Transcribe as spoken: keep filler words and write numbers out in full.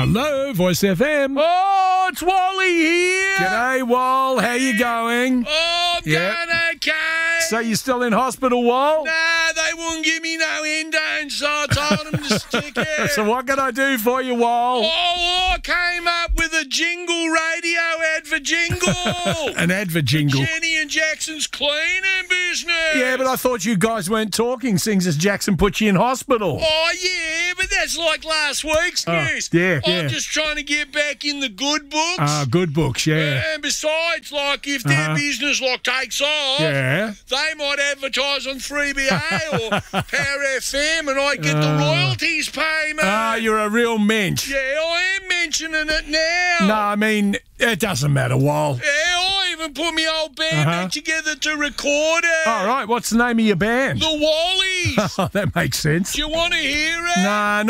Hello, Voice F M. Oh, it's Wally here. G'day, Wal. How you going? Oh, I'm Yeah. going okay. So you still in hospital, Wal? Nah, they wouldn't give me no endone, so I told them to stick it. So what can I do for you, Wal? Oh, I came up with a jingle radio ad for jingle. An advert jingle. Jenny and Jackson's cleaning business. Yeah, but I thought you guys weren't talking, since as Jackson put you in hospital. Oh, yeah, but that's like last week's Oh, news. yeah, I'm yeah. just trying to get back in the good books. Ah, good books, yeah. And besides, like, if their Uh-huh. business, like, takes off, Yeah. they might advertise on three B A or Power F M and I get the Uh. royalties payment. Ah, you're a real mensch. Yeah, I am mentioning it now. No, I mean, it doesn't matter, Wal. Yeah, I even put my old band Uh-huh. back together to record it. All right, what's the name of your band? The Wallies. Oh, that makes sense. Do you want to hear it? Nah,